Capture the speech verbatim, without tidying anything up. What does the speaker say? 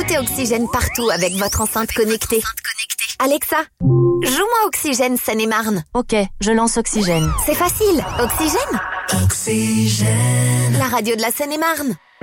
Sentez Oxygène partout avec votre enceinte connectée. Alexa, joue-moi Oxygène Seine-et-Marne. Ok, je lance Oxygène. C'est facile, Oxygène. Oxygène. La radio de la Seine-et-Marne.